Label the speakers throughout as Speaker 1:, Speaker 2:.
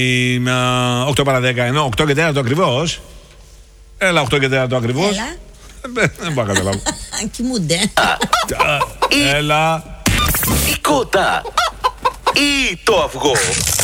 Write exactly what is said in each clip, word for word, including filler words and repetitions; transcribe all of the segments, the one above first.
Speaker 1: οκτώ παρά δέκα, ενώ οκτώ και τέσσερα ακριβώς. Έλα, οκτώ και τέσσερα ακριβώς. Δεν πάω να καταλάβω.
Speaker 2: Κοιμούνται.
Speaker 1: Έλα.
Speaker 3: Η κότα ή το αυγό.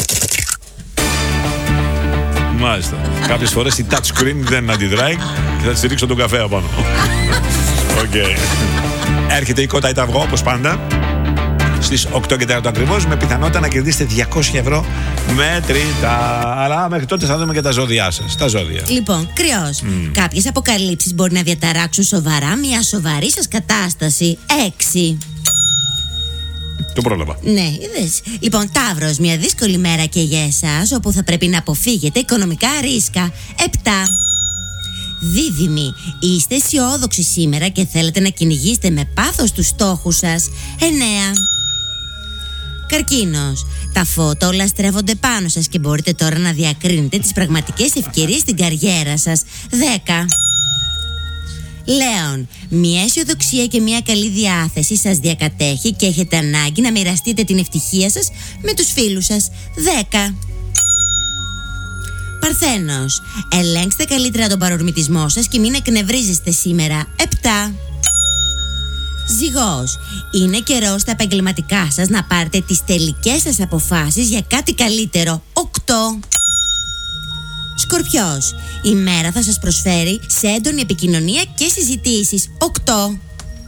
Speaker 1: Μάλιστα. Κάποιες φορές η touch screen δεν αντιδράει και θα της ρίξω τον καφέ απάνω. Οκ. Έρχεται η κότα ή το αυγό, όπως πάντα, στις οκτώ και τέσσερα ακριβώς, με πιθανότητα να κερδίσετε διακόσια ευρώ μετρητά. Αλλά μέχρι τότε θα δούμε και τα ζώδιά σας. Τα ζώδια.
Speaker 2: Λοιπόν, κρυός. Mm. Κάποιες αποκαλύψεις μπορεί να διαταράξουν σοβαρά μια σοβαρή σας κατάσταση. έξι.
Speaker 1: Το πρόλαβα.
Speaker 2: Ναι, είδες. Λοιπόν, Ταύρος, μια δύσκολη μέρα και για εσάς, όπου θα πρέπει να αποφύγετε οικονομικά ρίσκα. επτά. Δίδυμοι, είστε αισιόδοξοι σήμερα και θέλετε να κυνηγήσετε με πάθος τους στόχους σας. εννέα. Καρκίνος, τα φώτα όλα στρέφονται πάνω σας και μπορείτε τώρα να διακρίνετε τις πραγματικές ευκαιρίες στην καριέρα σας. δέκα. Λέων, μια αισιοδοξία και μια καλή διάθεση σας διακατέχει και έχετε ανάγκη να μοιραστείτε την ευτυχία σας με τους φίλους σας. δέκα. Παρθένος, ελέγξτε καλύτερα τον παρορμητισμό σας και μην εκνευρίζεστε σήμερα. επτά. Ζυγός, είναι καιρός στα επαγγελματικά σας να πάρετε τις τελικές σας αποφάσεις για κάτι καλύτερο. οκτώ. Σκορπιός, η μέρα θα σας προσφέρει σε έντονη επικοινωνία και συζητήσεις. οκτώ.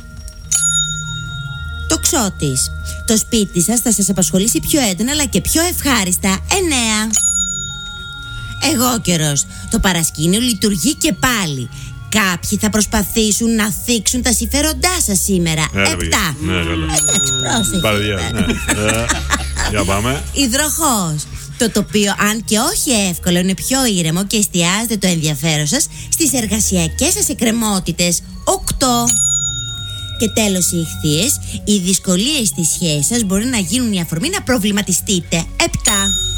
Speaker 2: Τοξότης, το σπίτι σας θα σας απασχολήσει πιο έντονα αλλά και πιο ευχάριστα. εννέα. Εγώκερος, το παρασκήνιο λειτουργεί και πάλι. Κάποιοι θα προσπαθήσουν να θίξουν τα συμφέροντά σας σήμερα. επτά.
Speaker 1: Ναι, καλά.
Speaker 2: Εντάξει, πρόσεχε.
Speaker 1: Παραδιά, ναι. Για πάμε.
Speaker 2: Υδροχόος, το τοπίο, αν και όχι εύκολο, είναι πιο ήρεμο και εστιάζετε το ενδιαφέρον σας στις εργασιακές σας εκκρεμότητες. οκτώ. Και τέλος, οι Ιχθύες, οι δυσκολίες στη σχέση σας μπορεί να γίνουν η αφορμή να προβληματιστείτε. επτά.